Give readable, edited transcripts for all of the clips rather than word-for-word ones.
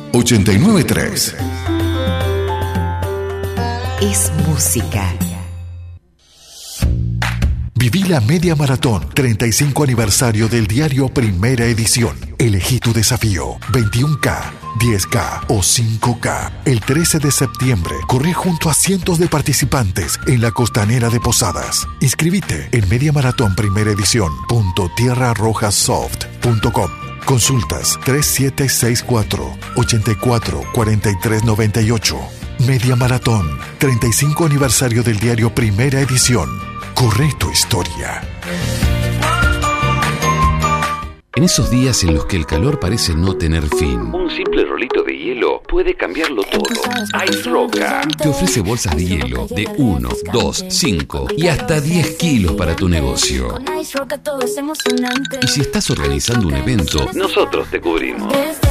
89.3 es música. Viví la Media Maratón 35 aniversario del diario Primera Edición. Elegí tu desafío, 21K, 10K o 5K. El 13 de septiembre corrí junto a cientos de participantes en la costanera de Posadas. Inscribite en mediamaratonprimeraedición.tierrarrojasoft.com. Consultas 3764-844398. Media Maratón 35 aniversario del diario Primera Edición. Corre tu historia. En esos días en los que el calor parece no tener fin, un simple rolito de hielo puede cambiarlo todo. Ice Roca te ofrece bolsas de hielo de 1, 2, 5 y hasta 10 kilos para tu negocio. Y si estás organizando un evento, nosotros te cubrimos.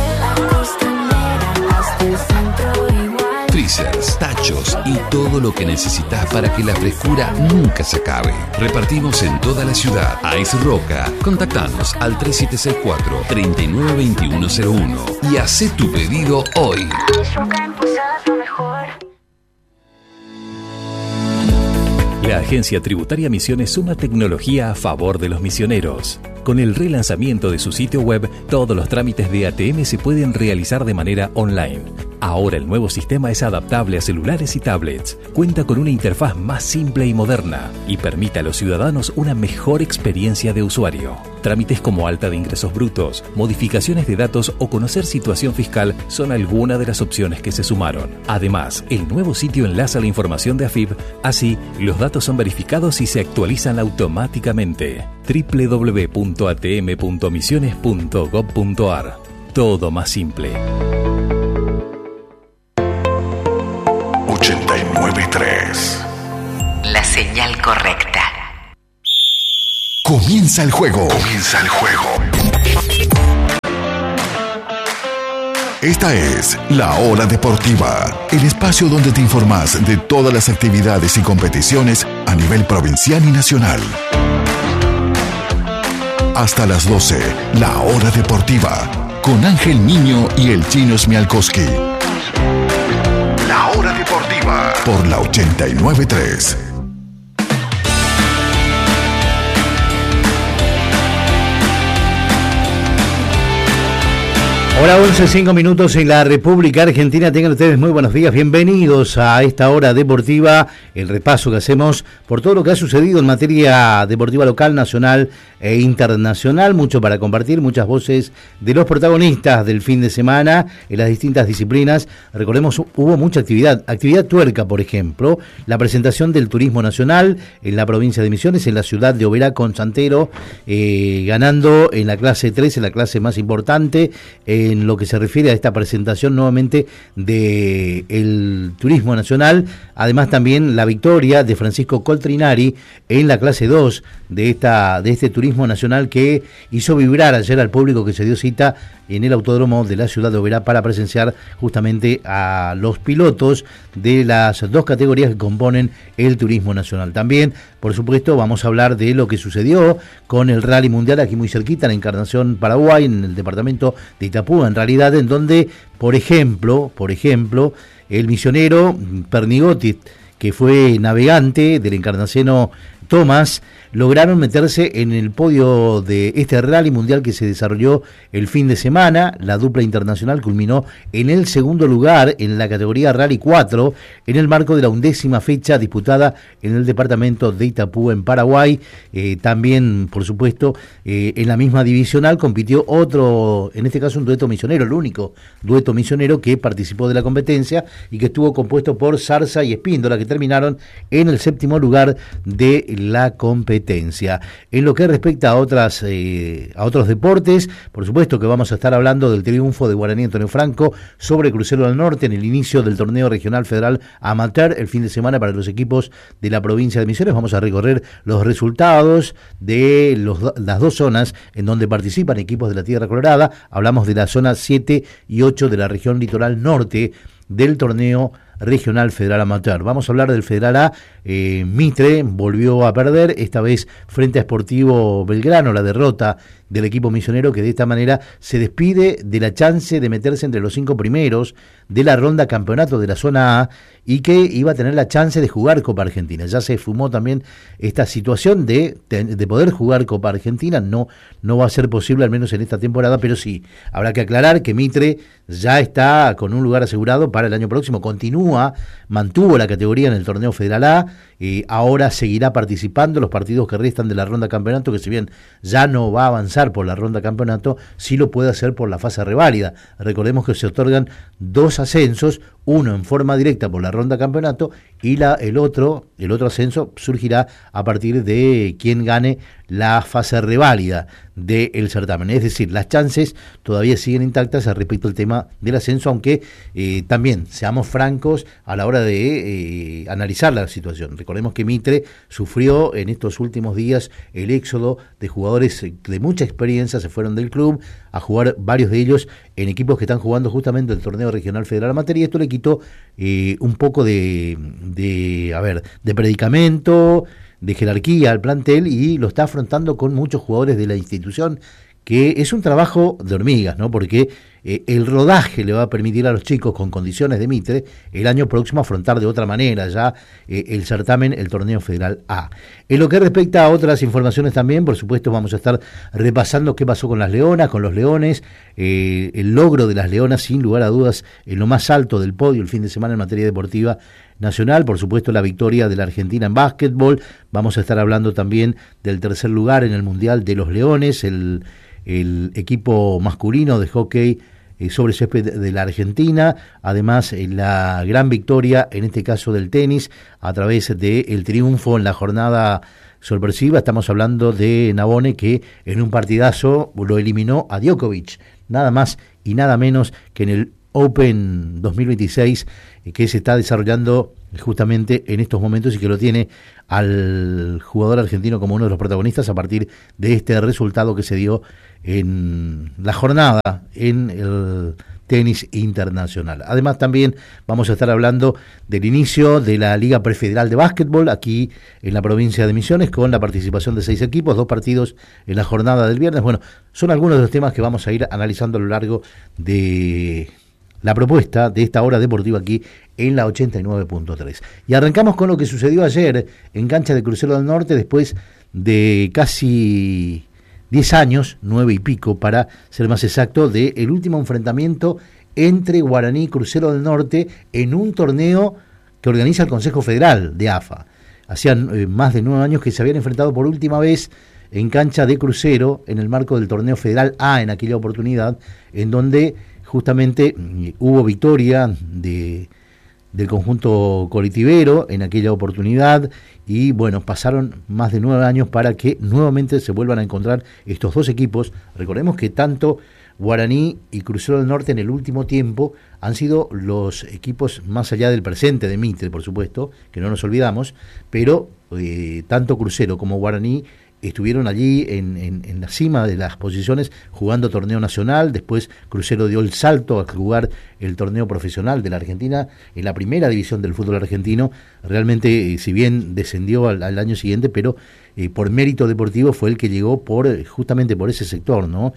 Freezers, tachos y todo lo que necesitas para que la frescura nunca se acabe. Repartimos en toda la ciudad. Ice Roca. Contactanos al 3764-392101 y haz tu pedido hoy. La Agencia Tributaria Misiones suma tecnología a favor de los misioneros. Con el relanzamiento de su sitio web, todos los trámites de ATM se pueden realizar de manera online. Ahora el nuevo sistema es adaptable a celulares y tablets, cuenta con una interfaz más simple y moderna y permite a los ciudadanos una mejor experiencia de usuario. Trámites como alta de ingresos brutos, modificaciones de datos o conocer situación fiscal son algunas de las opciones que se sumaron. Además, el nuevo sitio enlaza la información de AFIP, así los datos son verificados y se actualizan automáticamente. www.atm.misiones.gov.ar. Todo más simple. 89.3 La señal correcta. Comienza el juego. Comienza el juego. Esta es La Hora Deportiva, el espacio donde te informas de todas las actividades y competiciones a nivel provincial y nacional. Hasta las 12, La Hora Deportiva, con Ángel Niño y el Chino Smialkowski. La Hora Deportiva, por la 89.3. Ahora 11:05 minutos en la República Argentina. Tengan ustedes muy buenos días, bienvenidos a esta hora deportiva, el repaso que hacemos por todo lo que ha sucedido en materia deportiva local, nacional e internacional. Mucho para compartir, muchas voces de los protagonistas del fin de semana en las distintas disciplinas. Recordemos, hubo mucha actividad tuerca, por ejemplo, la presentación del turismo nacional en la provincia de Misiones, en la ciudad de Oberá con Santero, ganando en la clase 3, en la clase más importante, en lo que se refiere a esta presentación nuevamente del turismo nacional. Además también la victoria de Francisco Coltrinari en la clase 2 de este turismo nacional, que hizo vibrar ayer al público que se dio cita en el autódromo de la ciudad de Oberá para presenciar justamente a los pilotos de las dos categorías que componen el turismo nacional. También, por supuesto, vamos a hablar de lo que sucedió con el Rally Mundial aquí muy cerquita, en Encarnación, Paraguay, en el departamento de Itapúa, en realidad, en donde, por ejemplo, el misionero Pernigotti, que fue navegante del encarnaciano Tomás, lograron meterse en el podio de este Rally Mundial que se desarrolló el fin de semana. La dupla internacional culminó en el segundo lugar en la categoría Rally 4 en el marco de la 11ª fecha disputada en el departamento de Itapúa, en Paraguay. También, por supuesto, en la misma divisional compitió otro, en este caso un dueto misionero, el único dueto misionero que participó de la competencia y que estuvo compuesto por Zarza y Espíndola, que terminaron en el 7º lugar de la competencia. En lo que respecta a otros deportes, por supuesto que vamos a estar hablando del triunfo de Guaraní Antonio Franco sobre Crucero del Norte en el inicio del torneo regional federal amateur el fin de semana para los equipos de la provincia de Misiones. Vamos a recorrer los resultados de las dos zonas en donde participan equipos de la Tierra Colorada. Hablamos de la zona 7 y 8 de la región litoral norte del torneo Regional Federal Amateur. Vamos a hablar del Federal A. Mitre volvió a perder, esta vez frente a Sportivo Belgrano, la derrota del equipo misionero, que de esta manera se despide de la chance de meterse entre los 5 primeros de la ronda campeonato de la zona A y que iba a tener la chance de jugar Copa Argentina. Ya se fumó también esta situación de poder jugar Copa Argentina, no va a ser posible al menos en esta temporada, pero sí, habrá que aclarar que Mitre ya está con un lugar asegurado para el año próximo, mantuvo la categoría en el torneo Federal A, ahora seguirá participando los partidos que restan de la ronda campeonato, que si bien ya no va a avanzar por la ronda campeonato, sí lo puede hacer por la fase reválida. Recordemos que se otorgan 2 ascensos, uno en forma directa por la ronda campeonato y el otro ascenso surgirá a partir de quien gane la fase reválida del certamen. Es decir, las chances todavía siguen intactas respecto al tema del ascenso, aunque también seamos francos a la hora de analizar la situación. Recordemos que Mitre sufrió en estos últimos días el éxodo de jugadores de mucha experiencia, se fueron del club a jugar varios de ellos en equipos que están jugando justamente el torneo regional federal amateur, y esto le quitó un poco de predicamento, de jerarquía al plantel, y lo está afrontando con muchos jugadores de la institución, que es un trabajo de hormigas, ¿no? Porque el rodaje le va a permitir a los chicos con condiciones de Mitre el año próximo afrontar de otra manera ya el certamen, el torneo Federal A. En lo que respecta a otras informaciones también, por supuesto, vamos a estar repasando qué pasó con las Leonas, con los Leones, el logro de las Leonas sin lugar a dudas en lo más alto del podio el fin de semana en materia deportiva nacional, por supuesto la victoria de la Argentina en básquetbol. Vamos a estar hablando también del tercer lugar en el Mundial de los Leones, el equipo masculino de hockey sobre césped de la Argentina, además la gran victoria en este caso del tenis a través del triunfo en la jornada sorpresiva. Estamos hablando de Navone, que en un partidazo lo eliminó a Djokovic, nada más y nada menos que en el Open 2026 que se está desarrollando justamente en estos momentos y que lo tiene al jugador argentino como uno de los protagonistas a partir de este resultado que se dio en la jornada en el tenis internacional. Además también vamos a estar hablando del inicio de la Liga Prefederal de Básquetbol aquí en la provincia de Misiones, con la participación de 6 equipos, 2 partidos en la jornada del viernes. Bueno, son algunos de los temas que vamos a ir analizando a lo largo de la propuesta de esta hora deportiva aquí en la 89.3. Y arrancamos con lo que sucedió ayer en cancha de Crucero del Norte, después de casi 10 años, 9 y pico para ser más exacto, de el último enfrentamiento entre Guaraní y Crucero del Norte en un torneo que organiza el Consejo Federal de AFA. Hacían más de 9 años que se habían enfrentado por última vez en cancha de Crucero en el marco del torneo Federal A en aquella oportunidad, en donde justamente hubo victoria del conjunto colectivero en aquella oportunidad, y bueno, pasaron más de 9 años para que nuevamente se vuelvan a encontrar estos 2 equipos. Recordemos que tanto Guaraní y Crucero del Norte en el último tiempo han sido los equipos más allá del presente de Mitre, por supuesto, que no nos olvidamos, pero tanto Crucero como Guaraní estuvieron allí en la cima de las posiciones jugando torneo nacional. Después Crucero dio el salto a jugar el torneo profesional de la Argentina en la primera división del fútbol argentino. Realmente, si bien descendió al año siguiente, pero por mérito deportivo fue el que llegó justamente por ese sector, no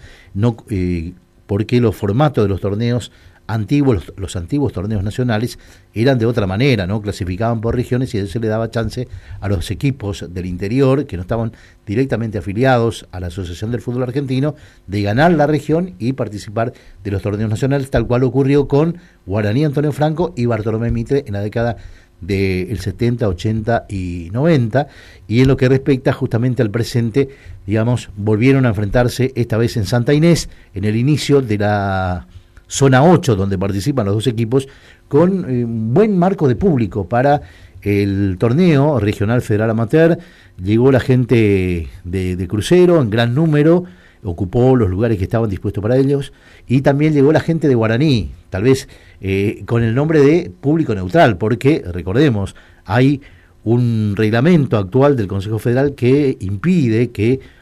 porque los formatos de los torneos antiguos, los antiguos torneos nacionales eran de otra manera, ¿no? Clasificaban por regiones y eso le daba chance a los equipos del interior que no estaban directamente afiliados a la Asociación del Fútbol Argentino de ganar la región y participar de los torneos nacionales, tal cual ocurrió con Guaraní Antonio Franco y Bartolomé Mitre en la década del 70, 80 y 90. Y en lo que respecta justamente al presente, digamos, volvieron a enfrentarse esta vez en Santa Inés en el inicio de la zona 8, donde participan los 2 equipos, con un buen marco de público para el torneo regional federal amateur. Llegó la gente de Crucero en gran número, ocupó los lugares que estaban dispuestos para ellos, y también llegó la gente de Guaraní, tal vez con el nombre de público neutral, porque recordemos, hay un reglamento actual del Consejo Federal que impide que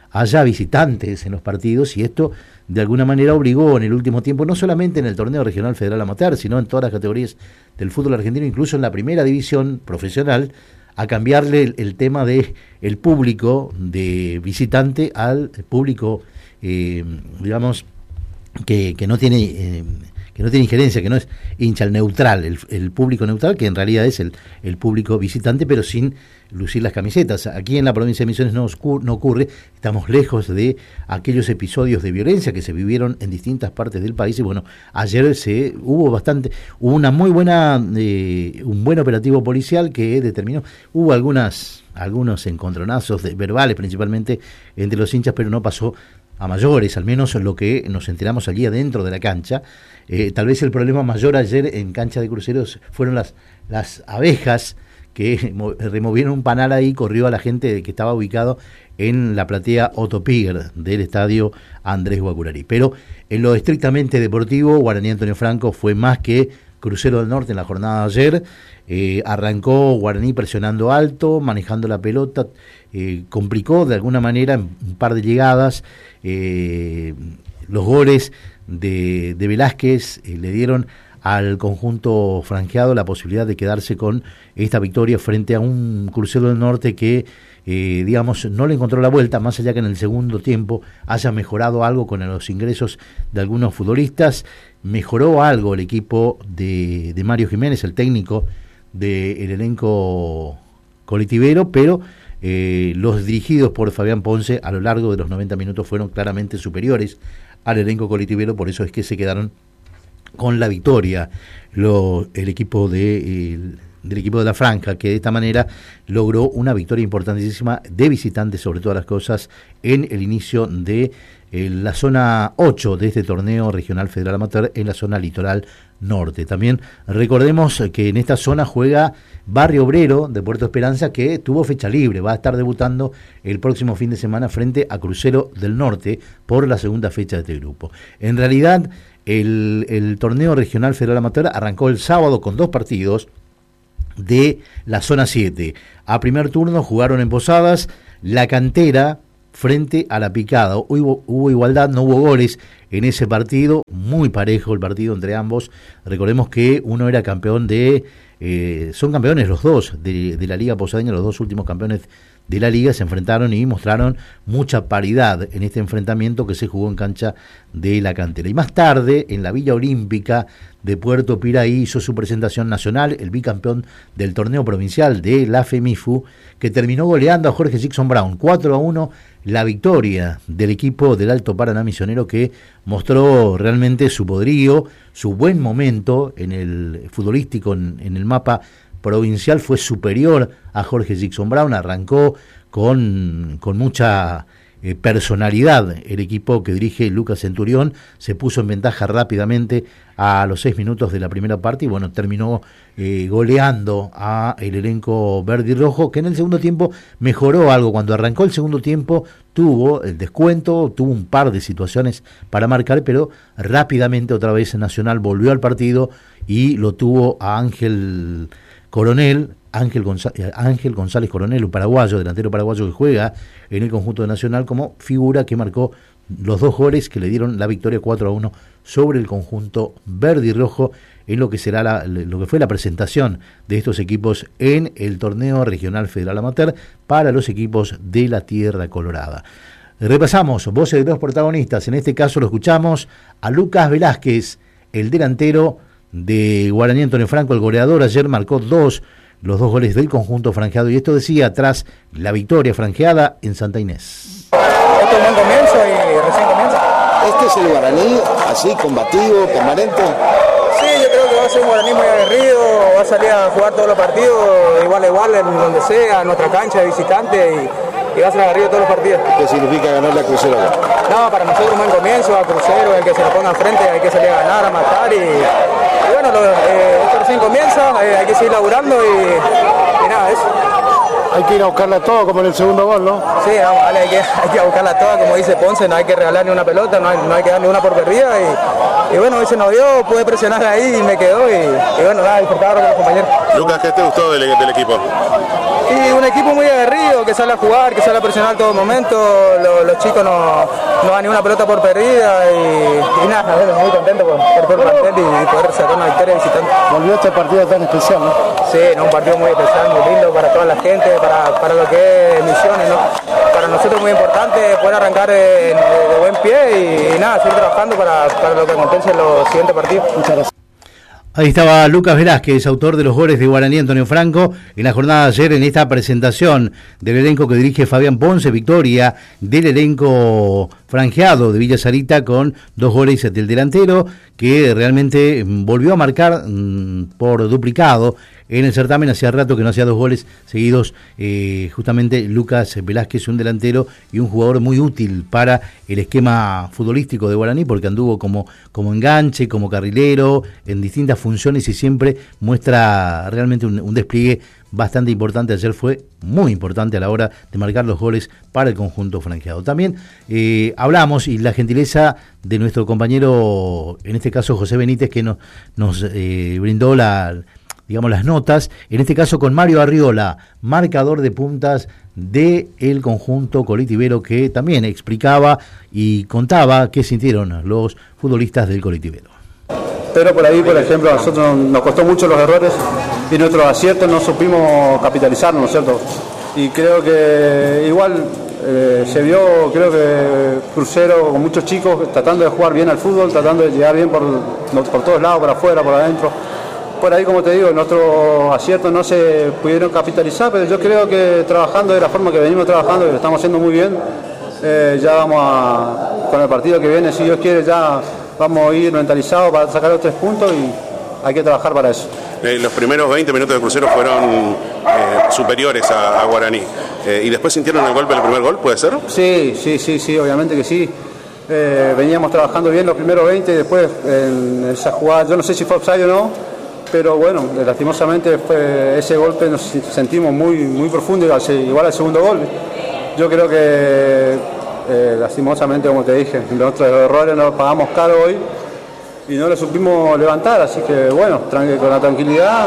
haya visitantes en los partidos, y esto de alguna manera obligó en el último tiempo, no solamente en el torneo regional federal amateur, sino en todas las categorías del fútbol argentino, incluso en la primera división profesional, a cambiarle el tema de el público de visitante al público, digamos, que no tiene injerencia, que no es hincha, el neutral, el público neutral, que en realidad es el público visitante, pero sin lucir las camisetas. Aquí en la provincia de Misiones no ocurre, estamos lejos de aquellos episodios de violencia que se vivieron en distintas partes del país, y bueno, ayer hubo una muy buena, un buen operativo policial que determinó, hubo algunos encontronazos verbales principalmente entre los hinchas, pero no pasó a mayores, al menos lo que nos enteramos allí adentro de la cancha. Tal vez el problema mayor ayer en cancha de Cruceros fueron las abejas que removieron un panal ahí, corrió a la gente que estaba ubicado en la platea Otto Piger del estadio Andrés Guacurari. Pero en lo estrictamente deportivo, Guaraní Antonio Franco fue más que Crucero del Norte en la jornada de ayer. Arrancó Guaraní presionando alto, manejando la pelota, complicó de alguna manera en un par de llegadas. Los goles de Velázquez le dieron al conjunto franjeado la posibilidad de quedarse con esta victoria frente a un Crucero del Norte que digamos no le encontró la vuelta, más allá que en el segundo tiempo haya mejorado algo con los ingresos de algunos futbolistas. Mejoró algo el equipo de Mario Jiménez, el técnico del elenco colectivero, pero los dirigidos por Fabián Ponce a lo largo de los 90 minutos fueron claramente superiores al elenco colectivero, por eso es que se quedaron con la victoria el equipo del equipo de la Franja, que de esta manera logró una victoria importantísima de visitantes sobre todas las cosas en el inicio de la zona 8 de este torneo regional federal amateur en la zona litoral norte. También recordemos que en esta zona juega Barrio Obrero de Puerto Esperanza, que tuvo fecha libre, va a estar debutando el próximo fin de semana frente a Crucero del Norte por la segunda fecha de este grupo. En realidad el torneo regional federal amateur arrancó el sábado con 2 partidos de la zona 7. A primer turno jugaron en Posadas la Cantera frente a la Picada. Hubo igualdad, no hubo goles en ese partido, muy parejo el partido entre ambos. Recordemos que uno era campeón son campeones los dos de la Liga Posadeña, los dos últimos campeones de la Liga se enfrentaron y mostraron mucha paridad en este enfrentamiento que se jugó en cancha de la Cantera. Y más tarde, en la Villa Olímpica de Puerto Piraí, hizo su presentación nacional, el bicampeón del torneo provincial de la FEMIFU, que terminó goleando a Jorge Jackson Brown, 4-1, la victoria del equipo del Alto Paraná Misionero, que mostró realmente su poderío, su buen momento en el futbolístico, en el mapa provincial, fue superior a Jorge Jackson Brown, arrancó con mucha personalidad el equipo que dirige Lucas Centurión, se puso en ventaja rápidamente a los 6 minutos de la primera parte y bueno, terminó goleando a el elenco verde y rojo, que en el segundo tiempo mejoró algo. Cuando arrancó el segundo tiempo tuvo el descuento, tuvo un par de situaciones para marcar, pero rápidamente otra vez Nacional volvió al partido y lo tuvo a Ángel González Coronel, un paraguayo, delantero paraguayo que juega en el conjunto de Nacional, como figura que marcó los 2 goles que le dieron la victoria 4-1 sobre el conjunto verde y rojo en lo que será lo que fue la presentación de estos equipos en el torneo regional federal amateur para los equipos de la Tierra Colorada. Repasamos voces de 2 protagonistas, en este caso lo escuchamos a Lucas Velázquez, el delantero de Guaraní Antonio Franco, el goleador. Ayer marcó los 2 goles del conjunto franjeado, y esto decía tras la victoria franjeada en Santa Inés. Esto es un buen comienzo y recién comienza. ¿Este es el Guaraní así combativo, permanente? Sí, yo creo que va a ser un Guaraní muy aguerrido, va a salir a jugar todos los partidos igual a igual en donde sea, en nuestra cancha de visitante, y va a ser aguerrido todos los partidos. ¿Qué significa ganarle a Crucero? No, para nosotros un buen comienzo, a Crucero, el que se lo ponga enfrente hay que salir a ganar, a matar y bueno, esto recién comienza, hay que seguir laburando y nada, eso. Hay que ir a buscarla todo como en el segundo gol, ¿no? Sí, vamos, vale, hay que buscarla toda, como dice Ponce, no hay que regalar ni una pelota, no hay que darle una por perdida y bueno, hoy se nos dio, pude presionar ahí y me quedó y bueno, nada, disfrutar con los compañeros. Lucas, ¿qué te gustó del equipo? Y un equipo muy aguerrido, que sale a jugar, que sale a presionar todo momento, los chicos no dan ni una pelota por perdida y nada, bueno, muy contento por el plantel y poder sacar una victoria visitante. Volvió este partido tan especial, ¿no? Sí, no, un partido muy especial, muy lindo para toda la gente, para lo que es Misiones, ¿no? Para nosotros muy importante poder arrancar de buen pie y nada, seguir trabajando para lo que acontece en los siguientes partidos. Muchas gracias. Ahí estaba Lucas Velázquez, autor de los goles de Guaraní Antonio Franco, en la jornada de ayer en esta presentación del elenco que dirige Fabián Ponce, victoria del elenco franjeado de Villa Sarita con 2 goles del delantero que realmente volvió a marcar por duplicado en el certamen. Hacía rato que no hacía 2 goles seguidos, justamente Lucas Velázquez, un delantero y un jugador muy útil para el esquema futbolístico de Guaraní, porque anduvo como enganche, como carrilero, en distintas funciones y siempre muestra realmente un despliegue bastante importante. Ayer fue muy importante a la hora de marcar los goles para el conjunto franjeado. También hablamos, y la gentileza de nuestro compañero, en este caso José Benítez, que nos brindó las notas, en este caso con Mario Arriola, marcador de puntas del conjunto colectivero, que también explicaba y contaba qué sintieron los futbolistas del colectivero. Pero por ahí, por ejemplo, a nosotros nos costó mucho los errores y nuestros aciertos no supimos capitalizarnos, ¿no es cierto? Y creo que igual se vio, creo que Crucero con muchos chicos tratando de jugar bien al fútbol, tratando de llegar bien por todos lados, por afuera, por adentro. Por ahí, como te digo, nuestros aciertos no se pudieron capitalizar, pero yo creo que trabajando de la forma que venimos trabajando, y lo estamos haciendo muy bien, ya vamos con el partido que viene, si Dios quiere, ya vamos a ir mentalizados para sacar los 3 puntos y hay que trabajar para eso. Los primeros 20 minutos de Crucero fueron superiores a Guaraní. ¿Y después sintieron el golpe del primer gol, puede ser? Sí, obviamente que sí. Veníamos trabajando bien los primeros 20 y después en esa jugada, yo no sé si fue offside o no, pero bueno, lastimosamente fue ese golpe, nos sentimos muy profundo, igual al segundo gol. Yo creo que lastimosamente, como te dije, nuestros errores nos los pagamos caro hoy y no lo supimos levantar, así que bueno, con la tranquilidad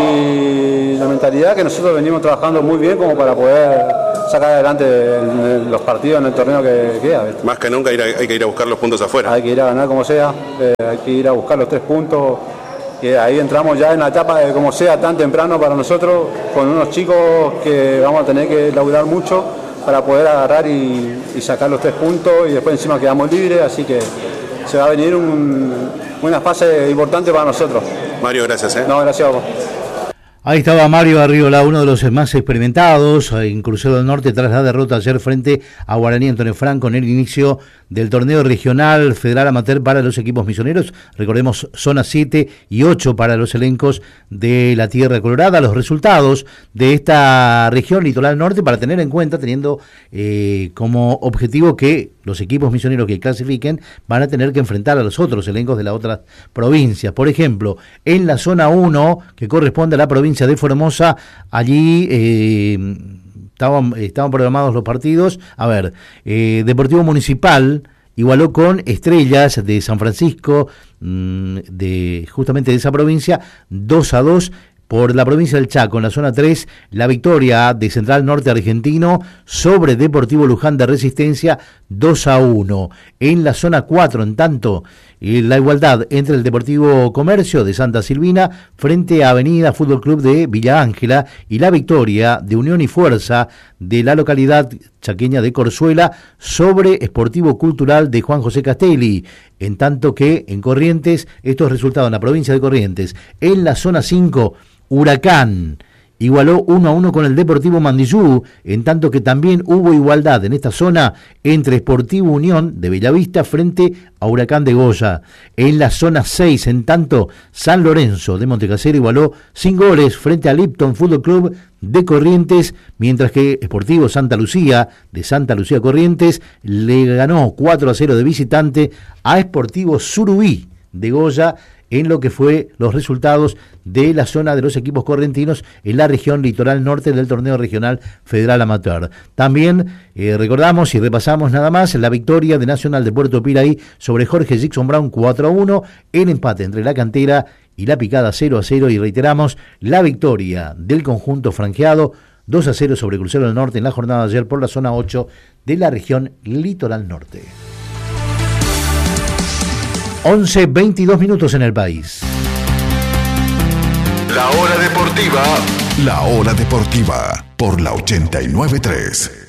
y la mentalidad que nosotros venimos trabajando muy bien como para poder sacar adelante los partidos en el torneo que queda. ¿Ves? Más que nunca hay que ir a buscar los puntos afuera. Hay que ir a ganar como sea, hay que ir a buscar los 3 puntos. Que ahí entramos ya en la etapa de como sea tan temprano para nosotros, con unos chicos que vamos a tener que laburar mucho para poder agarrar y sacar los 3 puntos y después encima quedamos libres, así que se va a venir una fase importante para nosotros. Mario, gracias. No, gracias a vos. Ahí estaba Mario Arriola, uno de los más experimentados en Crucero del Norte tras la derrota ayer frente a Guaraní Antonio Franco en el inicio del torneo regional federal amateur para los equipos misioneros. Recordemos, zona 7 y 8 para los elencos de la Tierra Colorada. Los resultados de esta región litoral norte para tener en cuenta, teniendo como objetivo que los equipos misioneros que clasifiquen van a tener que enfrentar a los otros elencos de las otras provincias. Por ejemplo, en la zona 1, que corresponde a la provincia de Formosa, allí estaban programados los partidos. A ver, Deportivo Municipal igualó con Estrellas de San Francisco, justamente de esa provincia, 2-2. Por la provincia del Chaco, en la zona 3, la victoria de Central Norte Argentino sobre Deportivo Luján de Resistencia, 2-1. En la zona 4, en tanto, la igualdad entre el Deportivo Comercio de Santa Silvina frente a Avenida Fútbol Club de Villa Ángela y la victoria de Unión y Fuerza de la localidad chaqueña de Corzuela sobre Sportivo Cultural de Juan José Castelli. En tanto que en Corrientes, estos resultados en la provincia de Corrientes, en la zona 5, Huracán igualó 1-1 con el Deportivo Mandillú, en tanto que también hubo igualdad en esta zona entre Sportivo Unión de Bellavista frente a Huracán de Goya. En la zona 6, en tanto, San Lorenzo de Montecasero igualó sin goles frente a Lipton Fútbol Club de Corrientes, mientras que Sportivo Santa Lucía de Santa Lucía Corrientes le ganó 4-0 de visitante a Sportivo Surubí de Goya, en lo que fue los resultados de la zona de los equipos correntinos en la región litoral norte del torneo regional federal amateur. También recordamos y repasamos nada más la victoria de Nacional de Puerto Piraí sobre Jorge Jackson Brown 4-1, el empate entre la Cantera y la Picada 0-0, y reiteramos la victoria del conjunto franjeado 2-0 sobre Crucero del Norte en la jornada de ayer por la zona 8 de la región Litoral Norte. 11:22 minutos en el país. La hora deportiva. La hora deportiva por la 89.3.